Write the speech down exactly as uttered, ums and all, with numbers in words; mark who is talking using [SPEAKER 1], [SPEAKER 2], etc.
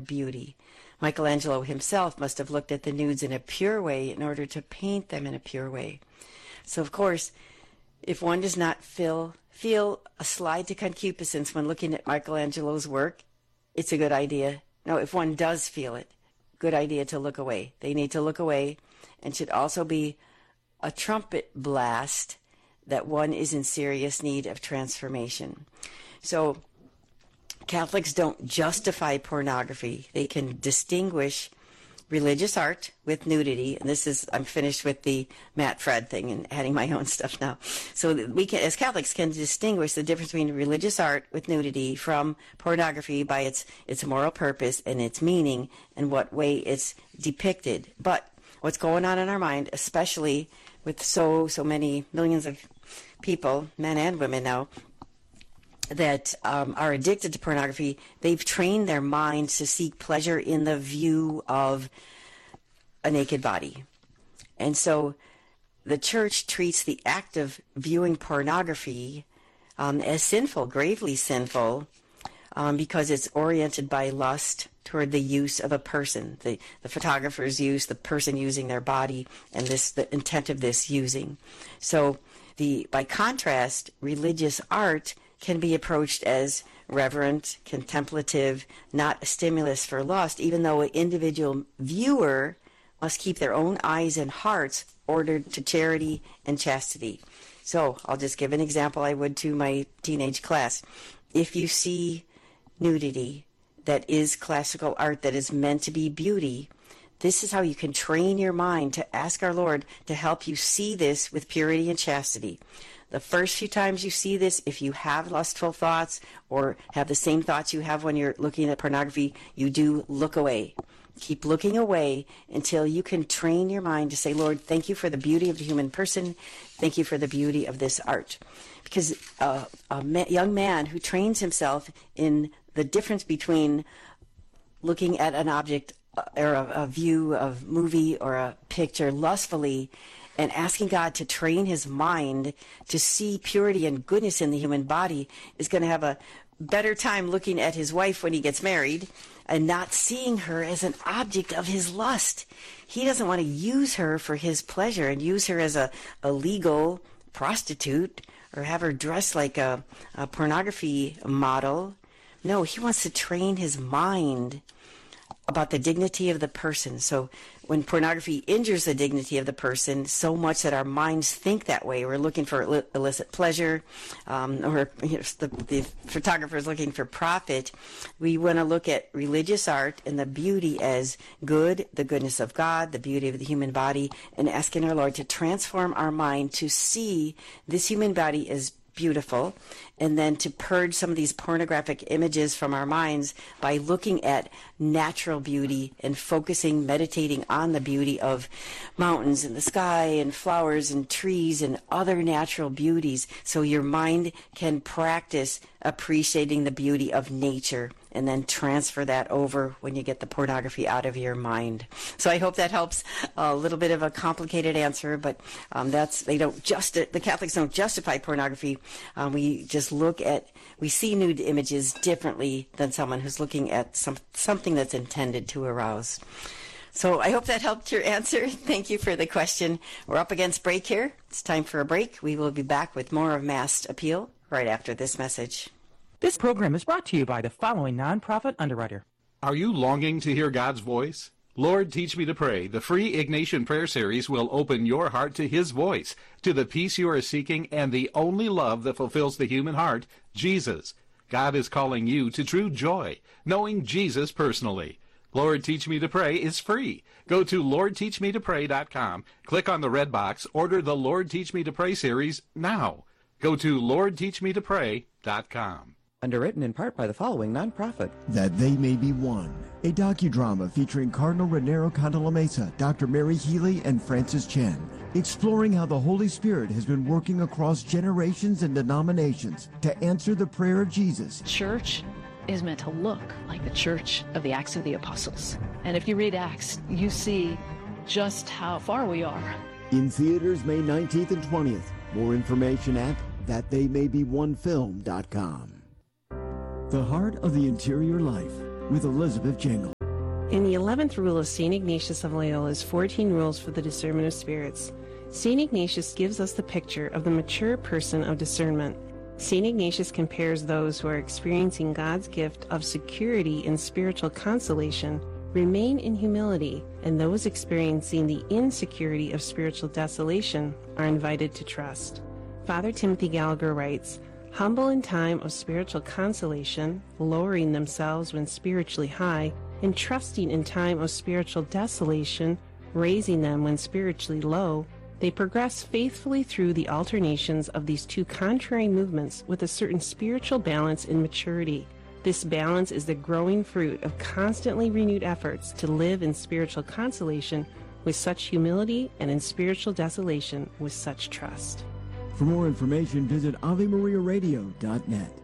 [SPEAKER 1] beauty. Michelangelo himself must have looked at the nudes in a pure way in order to paint them in a pure way. So, of course, if one does not feel, feel a slide to concupiscence when looking at Michelangelo's work, it's a good idea. No, if one does feel it, good idea to look away. They need to look away, and should also be a trumpet blast that one is in serious need of transformation. So Catholics don't justify pornography. They can distinguish religious art with nudity. And this is, I'm finished with the Matt Fred thing and adding my own stuff now. So we can, as Catholics, can distinguish the difference between religious art with nudity from pornography by its, its moral purpose and its meaning and what way it's depicted. But what's going on in our mind, especially with so, so many millions of people, men and women now, that um, are addicted to pornography, they've trained their minds to seek pleasure in the view of a naked body. And so the church treats the act of viewing pornography um, as sinful, gravely sinful, um, because it's oriented by lust toward the use of a person, the, the photographer's use, the person using their body, and this the intent of this using. So the by contrast, religious art can be approached as reverent, contemplative, not a stimulus for lust, even though an individual viewer must keep their own eyes and hearts ordered to charity and chastity. So I'll just give an example I would to my teenage class. If you see nudity that is classical art, that is meant to be beauty, this is how you can train your mind to ask our Lord to help you see this with purity and chastity. The first few times you see this, if you have lustful thoughts or have the same thoughts you have when you're looking at pornography, you do look away. Keep looking away until you can train your mind to say, Lord, thank you for the beauty of the human person. Thank you for the beauty of this art. Because uh, a ma- young man who trains himself in the difference between looking at an object or a, a view of movie or a picture lustfully and asking God to train his mind to see purity and goodness in the human body is going to have a better time looking at his wife when he gets married and not seeing her as an object of his lust. He doesn't want to use her for his pleasure and use her as a, a legal prostitute or have her dress like a, a pornography model. No, he wants to train his mind about the dignity of the person. So when pornography injures the dignity of the person so much that our minds think that way, we're looking for illi- illicit pleasure, um, or you know, the, the photographer is looking for profit, we want to look at religious art and the beauty as good, the goodness of God, the beauty of the human body, and asking our Lord to transform our mind to see this human body as beautiful, and then to purge some of these pornographic images from our minds by looking at natural beauty and focusing, meditating on the beauty of mountains and the sky and flowers and trees and other natural beauties, so your mind can practice appreciating the beauty of nature and then transfer that over when you get the pornography out of your mind. So I hope that helps. A little bit of a complicated answer, but um, that's, they don't just, the Catholics don't justify pornography. Um, we just look at, we see nude images differently than someone who's looking at some something that's intended to arouse. So I hope that helped your answer. Thank you for the question. We're up against break here. It's time for a break. We will be back with more of Mass Appeal right after this message.
[SPEAKER 2] This program is brought to you by the following nonprofit underwriter.
[SPEAKER 3] Are you longing to hear God's voice? Lord, Teach Me to Pray, the free Ignatian Prayer Series will open your heart to His voice, to the peace you are seeking, and the only love that fulfills the human heart, Jesus. God is calling you to true joy, knowing Jesus personally. Lord, Teach Me to Pray is free. Go to lord teach me to pray dot com, click on the red box, order the Lord, Teach Me to Pray series now. Go to lord teach me to pray dot com.
[SPEAKER 2] Underwritten in part by the following nonprofit.
[SPEAKER 4] That They May Be One, a docudrama featuring Cardinal Raniero Cantalamessa, Doctor Mary Healy, and Francis Chen, exploring how the Holy Spirit has been working across generations and denominations to answer the prayer of Jesus.
[SPEAKER 5] Church is meant to look like the church of the Acts of the Apostles. And if you read Acts, you see just how far we are.
[SPEAKER 4] In theaters May nineteenth and twentieth. More information at that they may be one film dot com. The Heart of the Interior Life with Elizabeth Jangle.
[SPEAKER 6] In the eleventh rule of Saint Ignatius of Loyola's fourteen Rules for the Discernment of Spirits, Saint Ignatius gives us the picture of the mature person of discernment. Saint Ignatius compares those who are experiencing God's gift of security and spiritual consolation remain in humility, and those experiencing the insecurity of spiritual desolation are invited to trust. Father Timothy Gallagher writes, "Humble in time of spiritual consolation, lowering themselves when spiritually high, and trusting in time of spiritual desolation, raising them when spiritually low, they progress faithfully through the alternations of these two contrary movements with a certain spiritual balance and maturity. This balance is the growing fruit of constantly renewed efforts to live in spiritual consolation with such humility and in spiritual desolation with such trust."
[SPEAKER 4] For more information, visit Ave Maria Radio dot net.